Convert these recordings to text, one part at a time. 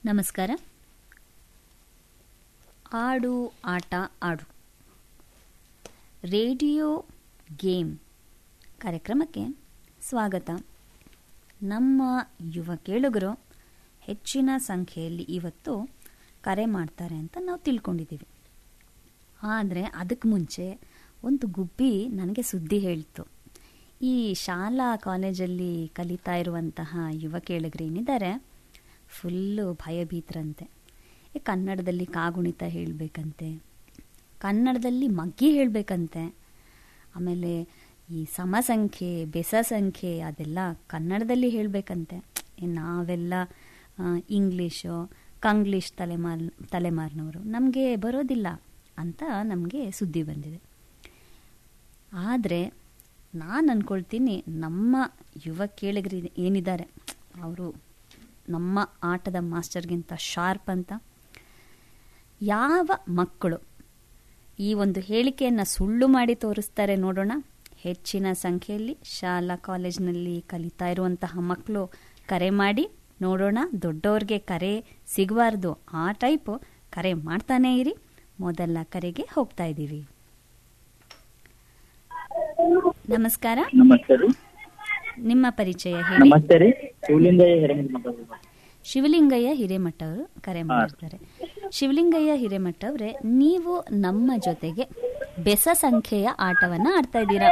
ನಮಸ್ಕಾರ. ಆಡು ಆಟ ಆಡು ರೇಡಿಯೋ ಗೇಮ್ ಕಾರ್ಯಕ್ರಮಕ್ಕೆ ಸ್ವಾಗತ. ನಮ್ಮ ಯುವ ಕೇಳುಗರು ಹೆಚ್ಚಿನ ಸಂಖ್ಯೆಯಲ್ಲಿ ಇವತ್ತು ಕರೆ ಮಾಡ್ತಾರೆ ಅಂತ ನಾವು ತಿಳ್ಕೊಂಡಿದ್ದೀವಿ. ಆದರೆ ಅದಕ್ಕೆ ಮುಂಚೆ ಒಂದು ಗುಬ್ಬಿ ನನಗೆ ಸುದ್ದಿ ಹೇಳ್ತು. ಈ ಶಾಲಾ ಕಾಲೇಜಲ್ಲಿ ಕಲಿತಾ ಇರುವಂತಹ ಯುವ ಕೇಳುಗರೇನಿದ್ದಾರೆ ಫುಲ್ಲು ಭಯಭೀತರಂತೆ. ಕನ್ನಡದಲ್ಲಿ ಕಾಗುಣಿತ ಹೇಳಬೇಕಂತೆ, ಕನ್ನಡದಲ್ಲಿ ಮಗ್ಗಿ ಹೇಳಬೇಕಂತೆ, ಆಮೇಲೆ ಈ ಸಮಸಂಖ್ಯೆ ಬೆಸ ಸಂಖ್ಯೆ ಅದೆಲ್ಲ ಕನ್ನಡದಲ್ಲಿ ಹೇಳಬೇಕಂತೆ. ನಾವೆಲ್ಲ ಇಂಗ್ಲೀಷು ಕಂಗ್ಲೀಷ್ ತಲೆಮಾರಿನವರು, ನಮಗೆ ಬರೋದಿಲ್ಲ ಅಂತ ನಮಗೆ ಸುದ್ದಿ ಬಂದಿದೆ. ಆದರೆ ನಾನು ಅಂದ್ಕೊಳ್ತೀನಿ ನಮ್ಮ ಯುವ ಕೇಳಿಗರು ಏನಿದ್ದಾರೆ ಅವರು ನಮ್ಮ ಆಟದ ಮಾಸ್ಟರ್ಗಿಂತ ಶಾರ್ಪ್ ಅಂತ. ಯಾವ ಮಕ್ಕಳು ಈ ಒಂದು ಹೇಳಿಕೆಯನ್ನು ಸುಳ್ಳು ಮಾಡಿ ತೋರಿಸ್ತಾರೆ ನೋಡೋಣ. ಹೆಚ್ಚಿನ ಸಂಖ್ಯೆಯಲ್ಲಿ ಶಾಲಾ ಕಾಲೇಜಿನಲ್ಲಿ ಕಲಿತಾ ಇರುವಂತಹ ಮಕ್ಕಳು ಕರೆ ಮಾಡಿ ನೋಡೋಣ. ದೊಡ್ಡವ್ರಿಗೆ ಕರೆ ಸಿಗಬಾರ್ದು, ಆ ಟೈಪು ಕರೆ ಮಾಡ್ತಾನೇ ಇರಿ. ಮೊದಲ ಕರೆಗೆ ಹೋಗ್ತಾ ಇದ್ದೀವಿ. ನಮಸ್ಕಾರ. ನಿಮ್ಮ ಪರಿಚಯ ಹೇಳಿ. ಶಿವಲಿಂಗಯ್ಯ ಹಿರೇಮಠ ಅವರು ಕರೆ ಮಾಡ್ತಾರೆ. ಶಿವಲಿಂಗಯ್ಯ ಹಿರೇಮಠ ಅವರೇ, ನೀವು ನಮ್ಮ ಜೊತೆಗೆ ಬೆಸ ಸಂಖ್ಯೆಯ ಆಟವನ್ನ ಆಡ್ತಾ ಇದ್ದೀರಾ.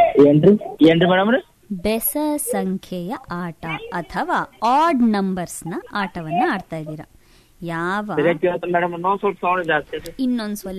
ಬೆಸ ಸಂಖ್ಯೆಯ ಆಟ ಅಥವಾ ಆಡ್ ನಂಬರ್ಸ್ ನ ಆಟವನ್ನ ಆಡ್ತಾ ಇದ್ದೀರಾ. ಯಾವ ಇನ್ನೊಂದ್ ಸ್ವಲ್ಪ